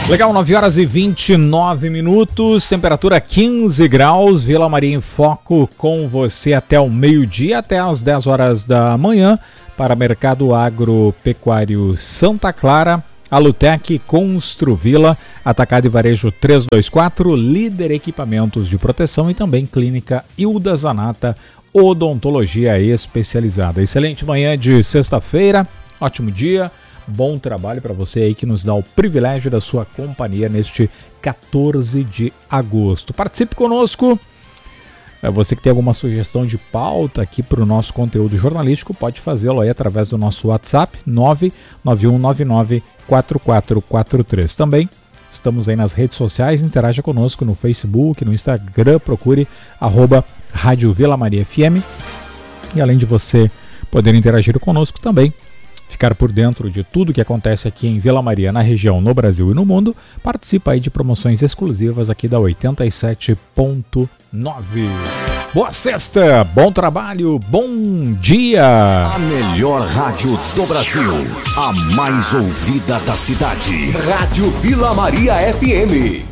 Legal, 9 horas e 29 minutos, temperatura 15 graus, Vila Maria em Foco com você até o meio-dia, até às 10 horas da manhã, para Mercado Agropecuário Santa Clara, Alutec, Construvila, Atacado e Varejo 324, Líder Equipamentos de Proteção e também Clínica Hilda Zanata, Odontologia Especializada. Excelente manhã de sexta-feira, ótimo dia. Bom trabalho para você aí que nos dá o privilégio da sua companhia neste 14 de agosto. Participe conosco. Você que tem alguma sugestão de pauta aqui para o nosso conteúdo jornalístico, pode fazê-lo aí através do nosso WhatsApp 991994443. Também estamos aí nas redes sociais, interaja conosco no Facebook, no Instagram, procure @Rádio Vila Maria FM. E além de você poder interagir conosco também, ficar por dentro de tudo que acontece aqui em Vila Maria, na região, no Brasil e no mundo, participa aí de promoções exclusivas aqui da 87.9. Boa sexta, bom trabalho, bom dia! A melhor rádio do Brasil, a mais ouvida da cidade. Rádio Vila Maria FM.